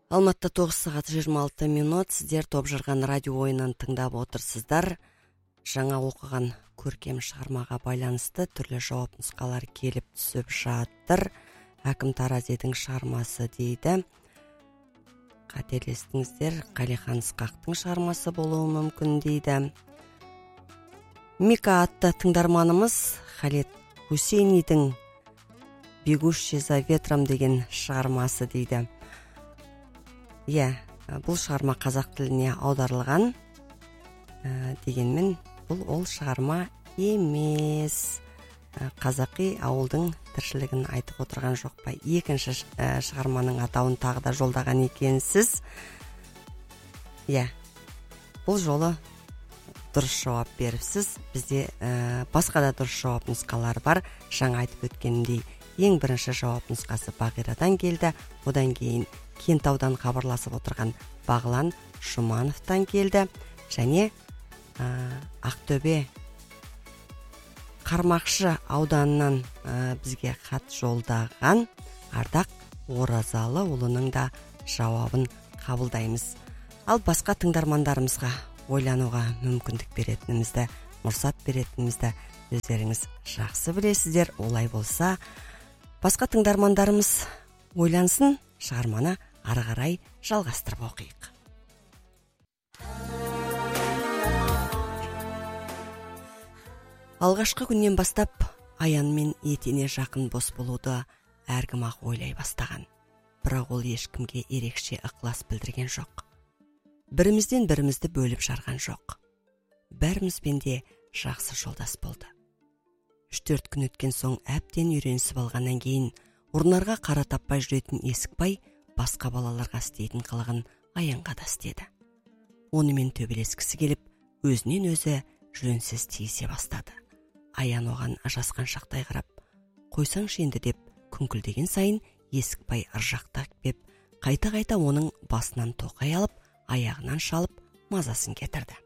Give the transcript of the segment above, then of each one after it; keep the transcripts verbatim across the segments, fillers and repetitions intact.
Алматыда тоғыз сағат жиырма алты минут. Сіздер Топжарған радио ойынын тыңдап отырсыздар. Жаңа оқыған көркем шығармаға байланысты түрлі жауап нұсқалар келіп түсіп жатыр. Әкім Таразидің шығармасы дейді. Қателестіңіздер, Қалихан Ысқақтың шығармасы болуы мүмкін дейді. Мика атты тыңдарманымыз Халид Хусейнидің «Бегущий за ветром» деген шығармасы дейді. Иә, бұл шығарма қазақ тіліне аударылған, ә, дегенмен бұл ол шығарма емес. Ә, қазақи ауылдың тіршілігін айтып отырған жоқ па? Екінші ә, шығарманың атауын тағы да жолдаған екенсіз. Иә, бұл жолы дұрыс жауап беріпсіз. Бізде ә, басқа да дұрыс жауап нұсқалар бар. Жаңа айтып өткенімдей, ең бірінші жауап нұсқасы Бағирадан келді. Одан кейін Кентаудан хабарласып отырған Бағлан Жұмановтан келді. Және ә, Ақтөбе Қармақшы ауданынан ә, бізге хат жолдаған Ардақ Оразалы ұлының да жауабын қабылдаймыз. Ал басқа тыңдармандарымызға ойлануға мүмкіндік беретінімізді, мұрсат беретінімізді өздеріңіз жақсы білесіздер. Олай болса, басқа тыңдармандарымыз ойлансын, шығарманы ары қарай жалғастырып оқиық. Алғашқы күннен бастап аянмен етене жақын бос болуды әркім ақ ойлай бастаған. Бірақ ол ешкімге ерекше ықылас білдірген жоқ. Бірімізден бірімізді бөліп жарған жоқ. Бәрімізбен де жақсы жолдас болды. Үш-төрт күн өткен соң әбден үйренісіп алғаннан кейін ұрнарға қара таппай жүретін Есікбай басқа балаларға істейтін қылығын Аянға да істеді. Онымен төбелескісі келіп, өзінен өзі жөнсіз тиісе бастады. Аян оған жасқаншақтай қарап, қойсаңшы енді деп күңкілдеген сайын Есікбай ыржақтап кеп, қайта-қайта оның басынан тоқай алып, аяғынан шалып, мазасын кетірді.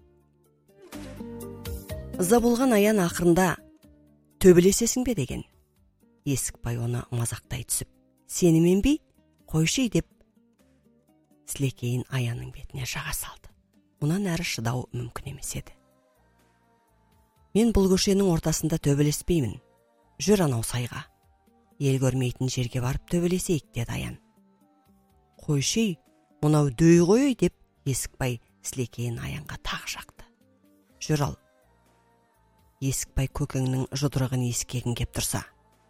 Ыза болған Аян ақырында төбелесесің бе деген. Есікбай оны мазақтай түсіп, сенімен бе? Қойшы деп сілекейін Аянның бетіне жаға салды. Мұнан әрі шыдау мүмкін емес еді. Мен бұл көшенің ортасында төбелеспеймін. Жүр анау сайға. Ел көрмейтін жерге барып төбелесейік, деді Аян. Қойшы, мұнау дөй ғой деп Есікбай сілекейін Аянға тағы жақты. Жүр ал. Есікбай көкеңнің жұдырығын иіскегін кеп тұрса.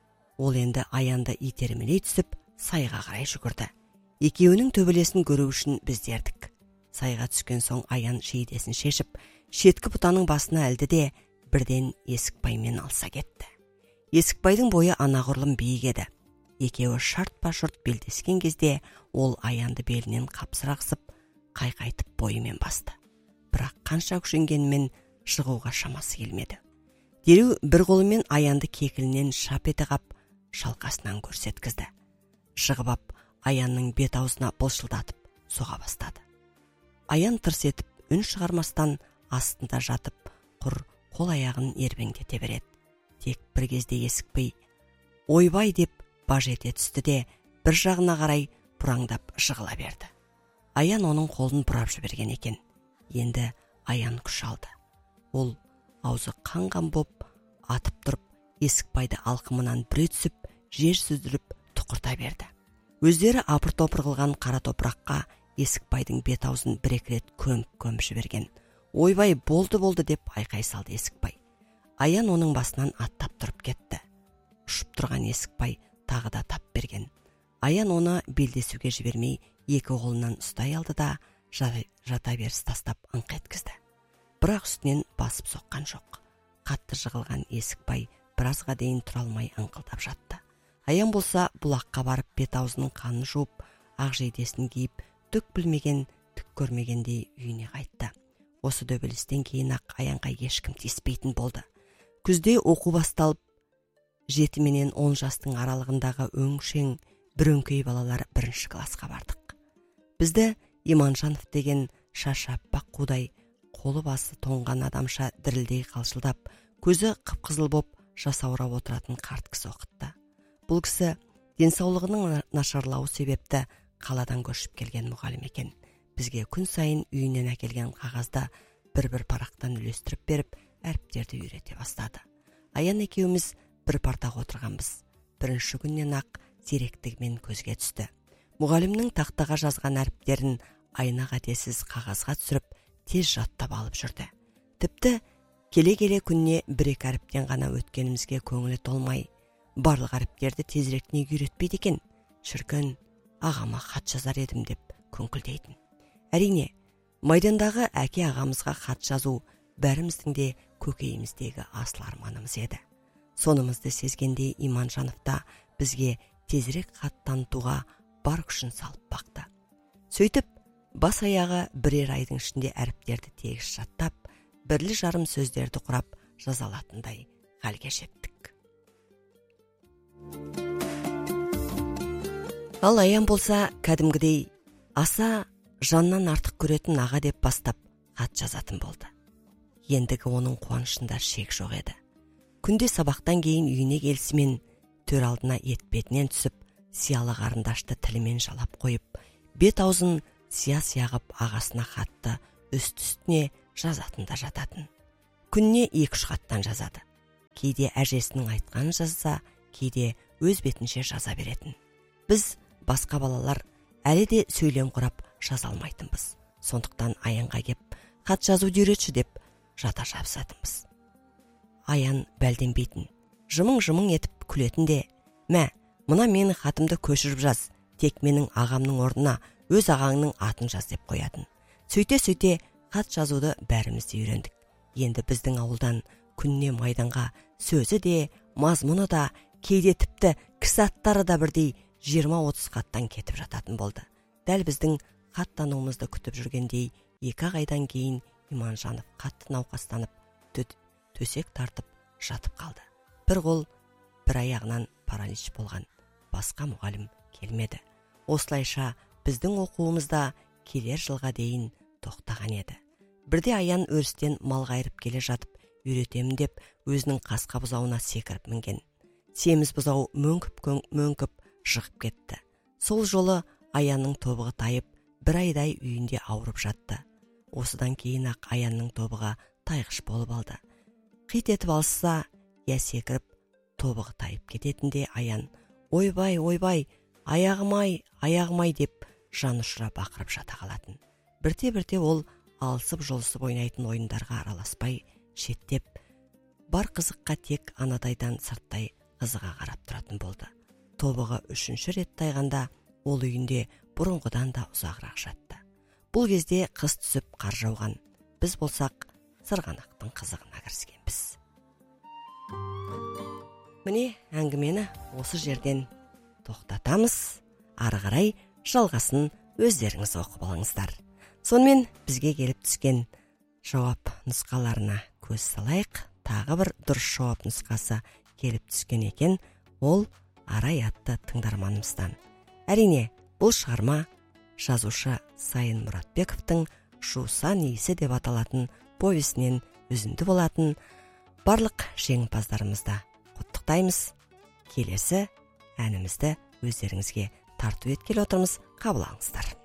Ол енді Аянды итермелей түсіп, сайға қарай жүгірді. Екеуінің төбелесін көру үшін біздердік. Сайға түскен соң Аян шейдесін шешіп, шеткі бұтаның басына әлді де бірден Есікбаймен алса кетті. Есікбайдың бойы анағұрлым биік еді. Екеуі шарт-па-шұрт белдескен кезде ол Аянды белінен қапсырақсып, қайқайтып бойымен басты. Бірақ қанша күшенгенмен шығуға шамасы келмеді. Дереу бір қолымен Аянды кекілінен шап ете қап, шалқасынан көрсеткізді. Жығып ап, Аянның бет аузына былшылдатып соға бастады. Аян тырс етіп, үн шығармастан астында жатып, құр қол аяғын ербеңдете береді. Тек бір кезде Есікбай ойбай деп баж ете түсті де, бір жағына қарай бұраңдап жығыла берді. Аян оның қолын бұрап жіберген екен. Енді Аян күш алды. Ол аузы қанған боп атып тұрып, Есікбайды алқымынан бүре түсіп, жер сүзіліп тұқырта берді. Өздері апыр-топыр қылған қара топыраққа Есікбайдың бет аузын бір-екі рет көміп-көміп жіберген. Ойбай, болды-болды деп айқай салды Есікбай. Аян оның басынан аттап тұрып кетті. Ұшып тұрған Есікбай тағы да тап берген. Аян оны белдесуге жібермей екі қолынан ұстай алды да жата беріс тастап ыңқ еткізді. Бірақ үстінен басып соққан жоқ. Қатты жығылған Есікбай біразға дейін тұра алмай ыңқылдап жатты. Аян болса бұлаққа барып бет аузының қанын жуып, ақ жейдесін киіп, түк білмеген, түк көрмегендей үйіне қайтты. Осы төбелестен кейін ақ Аянға ешкім тиіспейтін болды. Күзде оқу басталып, жеті менен он жастың аралығындағы өңшең бір өңкей балалар бірінші класқа бардық. Бізді Иманжанов деген шашы аппақ қудай, қолы басы тоңған адамша дірілдей қалшылдап, көзі қып-қызыл боп жасаурап отыратын қарт кісі оқытты. Бұл кісі денсаулығының нашарлауы себепті қаладан көшіп келген мұғалім екен. Бізге күн сайын үйінен әкелген қағазда бір-бір парақтан үлестіріп беріп, әріптерді үйрете бастады. Аян екеуміз бір партаға отырғанбыз. Бірінші күннен ақ зеректігімен көзге түсті. Мұғалімнің тақтаға жазған әріптерін айна қатесіз қағазға түсіріп, тез жаттап алып жүрді. Тіпті келе-келе күнне бір-екі әріптен ғана өткенімізге көңілі толмай, барлық әріптерді тезірек неге үйретпейді екен? Шіркін, ағама хат жазар едім деп күңкілдейтін. Әрине, майдандағы әке ағамызға хат жазу бәріміздің де көкейіміздегі асыл арманымыз еді. Сонымызды сезгенде Иманжанов та бізге тезірек хат танытуға бар күшін салып бақты. Сөйтіп, бас аяғы бірер айдың ішінде әріптерді тегіс жаттап, бірлі жарым сөздерді құрап жазалатындай халге жеттік. Ал Аян болса кәдімгідей аса жаннан артық көретін аға деп бастап хат жазатын болды. Ендігі оның қуанышында шек жоқ еді. Күнде сабақтан кейін үйіне келісімен төр алдына етпетінен түсіп, сиялы қарындашты тілімен жалап қойып, бет аузын сия-сия ғып ағасына хатты үсті-үстіне жазатын да жататын. Күнне екі-үш хаттан жазады. Кейде әжесінің айтқанын жазса, кейде өз бетінше жаза беретін. Біз басқа балалар әлі де сөйлем құрап жаза алмайтынбыз. Сондықтан Аянға кеп хат жазу үйретші деп жата жабысатынбыз. Аян бәлденбейтін, жымың-жымың етіп күлетін де, «Мә, мына менің хатымды көшіріп жаз, тек менің ағамның орнына өз ағаңның атын жаз» деп қоятын. Сөйте-сөйте хат жазуды бәріміз де үйрендік. Енді біздің ауылдан күнне майданға сөзі де, мазмұны да, кейде тіпті кісі аттары да бірдей жиырма-отыз хаттан кетіп жататын болды. Дәл біздің хат тануымызды күтіп жүргендей, екі айдан кейін Иманжанов қатты науқастанып, төсек тартып жатып қалды. Бір қол, бір аяғынан паралич болған. Басқа мұғалім келмеді. Осылайша біздің оқуымызда келер жылға дейін тоқтаған еді. Бірде Аян өрістен мал қайырып келе жатып, үйретемін деп өзінің қасқа бұзауына секіріп мінген. Семіз бұзау мөңкіп-мөңкіп жығып кетті. Сол жолы Аянның тобығы тайып, бір айдай үйінде ауырып жатты. Осыдан кейін ақ Аянның тобыға тайғыш болып алды. Қит етіп алса, я секіріп, тобығы тайып кететінде Аян, ойбай, ойбай, аяғымай, аяғымай деп жан ұшыра бақырып жата қалатын. Бірте-бірте ол алысып-жолысып ойнайтын ойындарға араласпай, шеттеп, бар қызыққа тек анадайдан сырттай қызыға қарап тұратын болды. Тобығы үшінші рет тайғанда, ол үйінде бұрынғыдан да ұзағырақ жатты. Бұл кезде қыс түсіп қар жауған. Біз болсақ, сырғанақтың қызығына кіріскенбіз. Міне, әңгімені осы жерден тоқтатамыз. Ары қарай жалғасын өздеріңіз оқып алыңыздар. Сонымен бізге келіп түскен жауап нұсқаларына көз салайық. Тағы бір дұрыс жауап нұсқасы келіп түскен екен. Ол Арай атты тыңдарманымыздан. Әрине, бұл шығарма жазушы Сайын Мұратбековтың Жусан иісі деп аталатын повесінен үзінді болатын. Барлық жеңімпаздарымызды құттықтаймыз. Келесі әнімізді өздеріңізге тарту еткелі отырмыз. Қабыл алыңыздар.